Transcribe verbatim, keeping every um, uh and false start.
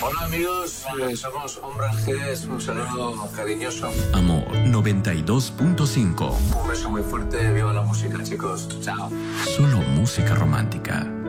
Hola amigos, eh, somos Hombre G, un saludo cariñoso. Amor noventa y dos punto cinco. Un beso muy fuerte, viva la música chicos, chao. Solo música romántica.